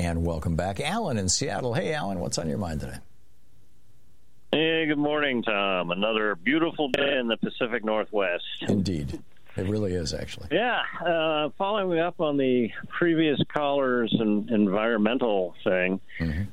And welcome back. Alan in Seattle. Hey, Alan, what's on your mind today? Hey, good morning, Tom. Another beautiful day in the Pacific Northwest. Indeed. It really is, actually. Yeah. Following up on the previous caller's environmental thing,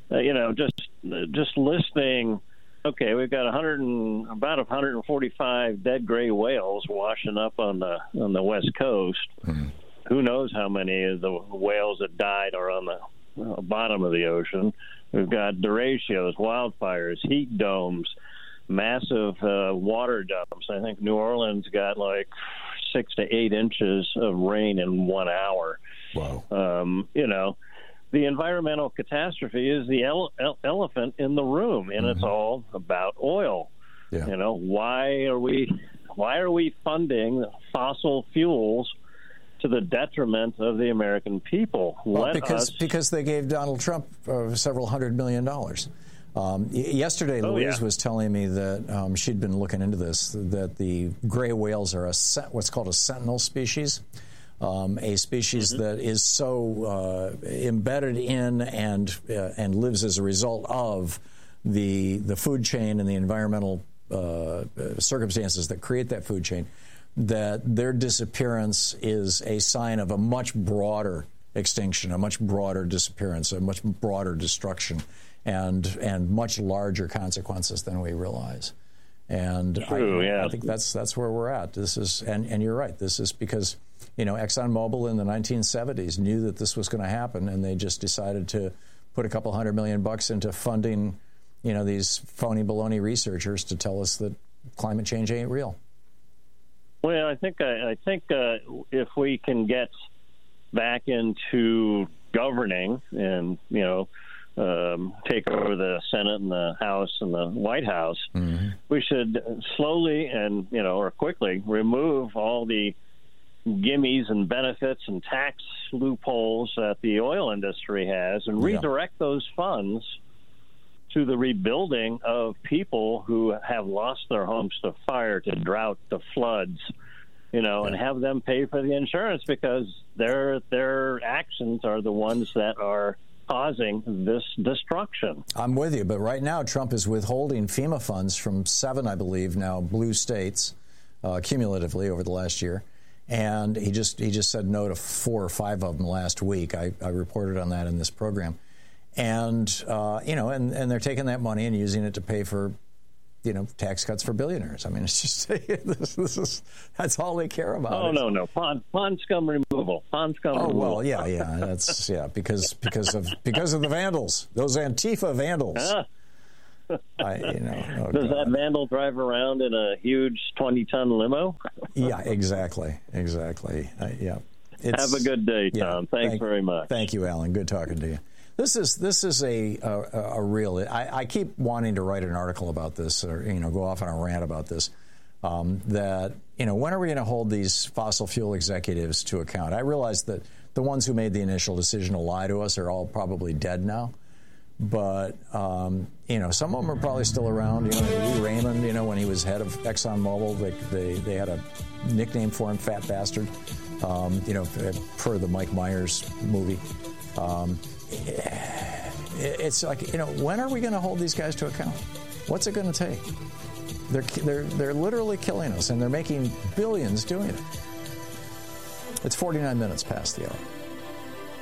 just listening. Okay, we've got about 145 dead gray whales washing up on the West Coast. Mm-hmm. Who knows how many of the whales that died are on the bottom of the ocean. We've got derechos, wildfires, heat domes, massive water dumps. I think New Orleans got like 6 to 8 inches of rain in 1 hour. Wow. The environmental catastrophe is the elephant in the room, and it's all about oil. Yeah. Why are we funding fossil fuels to the detriment of the American people? Well, because they gave Donald Trump several $100 million. Yesterday, Louise was telling me that she'd been looking into this, that the gray whales are what's called a sentinel species, a species that is so embedded in and lives as a result of the food chain and the environmental circumstances that create that food chain, that their disappearance is a sign of a much broader extinction, a much broader disappearance, a much broader destruction, and much larger consequences than we realize. And I think that's where we're at. This is, and you're right. This is because ExxonMobil in the 1970s knew that this was going to happen, and they just decided to put a couple $100 million into funding, these phony baloney researchers to tell us that climate change ain't real. Well, I think if we can get back into governing and take over the Senate and the House and the White House, we should slowly or quickly remove all the gimmies and benefits and tax loopholes that the oil industry has and redirect those funds to the rebuilding of people who have lost their homes to fire, to drought, to floods, and have them pay for the insurance because their actions are the ones that are causing this destruction. I'm with you, but right now Trump is withholding FEMA funds from 7, I believe, now blue states cumulatively over the last year. And he just said no to 4 or 5 of them last week. I reported on that in this program. And, and they're taking that money and using it to pay for, tax cuts for billionaires. I mean, it's just, that's all they care about. Oh, no. Pond scum removal. Oh, well, yeah. That's, because of the vandals, those Antifa vandals. Does that vandal drive around in a huge 20-ton limo? Yeah, exactly. Yeah. Have a good day, Tom. Thanks very much. Thank you, Alan. Good talking to you. This is a real. I keep wanting to write an article about this, or go off on a rant about this. That when are we going to hold these fossil fuel executives to account? I realize that the ones who made the initial decision to lie to us are all probably dead now. But, some of them are probably still around. Lee Raymond, when he was head of ExxonMobil, they had a nickname for him, Fat Bastard, per the Mike Myers movie. It's like, when are we going to hold these guys to account? What's it going to take? They're literally killing us, and they're making billions doing it. It's 49 minutes past the hour.